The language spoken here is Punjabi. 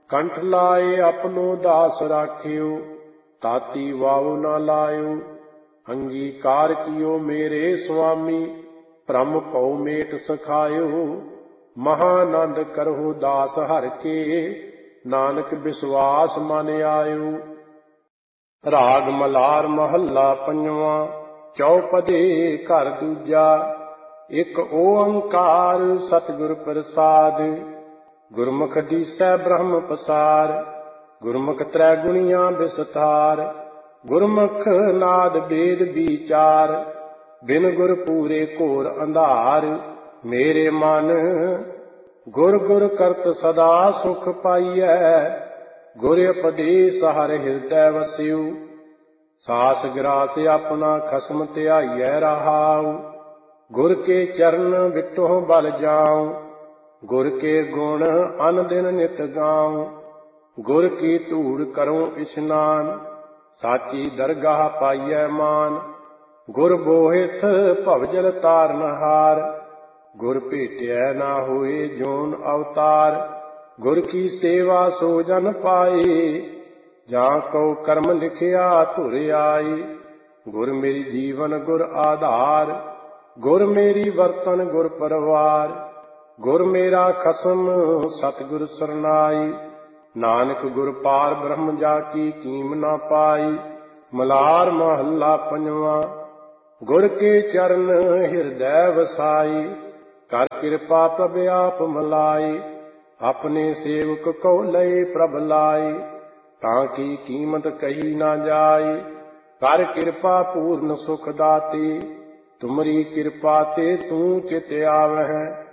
ਕੰਠ ਲਾਏ ਆਪਣੋ ਦਾਸ ਰਾਖਿਓ, ਤਾਤੀ ਵਾਉ ਨਾ ਲਾਇਓ। ਅੰਗੀਕਾਰ ਕੀਓ ਮੇਰੇ ਸੁਆਮੀ, ਭ੍ਰਮ ਭਉ ਮੇਟ ਸਖਾਇਓ। ਮਹਾਨੰਦ ਕਰਹੁ ਦਾਸ ਹਰਿ ਕੇ, ਨਾਨਕ ਵਿਸਵਾਸ ਮਨ ਆਇਓ। ਰਾਗ ਮਲਾਰ ਮਹੱਲਾ ਪੰਜਵਾਂ। ਚੌਪਦੇ ਘਰ ਦੂਜਾ। ਇਕ ਓੰਕਾਰ ਸਤਿਗੁਰ ਪ੍ਰਸਾਦਿ, ਗੁਰਮੁਖ ਦੀਸੈ ਬ੍ਰਹਮ ਪਸਾਰ। ਗੁਰਮੁਖ ਤ੍ਰੈ ਗੁਣੀਆਂ ਵਿਸਥਾਰ, ਗੁਰਮੁਖ ਨਾਦ ਬੇਦ ਵਿਚਾਰ। ਬਿਨ ਗੁਰ ਪੂਰੇ ਘੋਰ ਅੰਧਾਰ, ਮੇਰੇ ਮਨ ਗੁਰ ਗੁਰ ਕਰਤ ਸਦਾ ਸੁਖ ਪਾਈਐ। ਗੁਰ ਉਪਦੇਸ ਹਰਿ ਹਿਰਦੈ ਵਸਿਉ, ਸਾਸ ਗਰਾਸ ਆਪਣਾ ਖਸਮ ਧਿਆਈਐ ਰਹਾਉ। ਗੁਰ ਕੇ ਚਰਨ ਵਿਟਹੁ ਬਲ ਜਾਉ, ਗੁਰ ਕੇ ਗੁਣ ਅਨ ਦਿਨ ਨਿਤ ਗਾਉ। ਗੁਰ ਕੀ ਧੂੜ ਕਰਉ ਇਸ਼ਨਾਨ, ਸਾਚੀ ਦਰਗਾਹ ਪਾਈਐ ਮਾਨ। ਗੁਰ ਬੋਹਿਥ ਭਵਜਲ ਤਾਰਨਹਾਰ, ਗੁਰ ਭੇਟਿਐ ਨਾ ਹੋਏ ਜੋਨ ਅਵਤਾਰ। ਗੁਰ ਕੀ ਸੇਵਾ ਸੋ ਜਨ ਪਾਏ, ਜਾਂ ਕਉ ਕਰਮ ਲਿਖਿਆ ਧੁਰ ਆਈ। ਗੁਰ ਮੇਰੀ ਜੀਵਨ ਗੁਰ ਆਧਾਰ, ਗੁਰ ਮੇਰੀ ਵਰਤਨ ਗੁਰ ਪਰਵਾਰ। ਗੁਰ ਮੇਰਾ ਖਸਮ ਸਤਿਗੁਰ ਸਰਨਾਈ, ਨਾਨਕ ਗੁਰ ਪਾਰ ਬ੍ਰਹਮ ਜਾ ਕੀ ਕੀਮ ਨਾ ਪਾਈ। ਮਲਾਰ ਮਹੱਲਾ ਪੰਜਵਾਂ। ਗੁਰ ਕੇ ਚਰਨ ਹਿਰਦੈ ਵਸਾਈ, ਕਰ ਕਿਰਪਾ ਪ੍ਰਭ ਆਪ ਮਲਾਈ। ਆਪਣੇ ਸੇਵਕ ਕਉ ਲਏ ਪ੍ਰਭ ਲਾਈ, ਤਾਂ ਕੀ ਕੀਮਤ ਕਹੀ ਨਾ ਜਾਈ। ਕਰ ਕਿਰਪਾ ਪੂਰਨ ਸੁਖ ਦਾਤੇ, ਤੁਮਰੀ ਕਿਰਪਾ ਤੇ ਤੂੰ ਚਿਤ ਆਵਹਿ।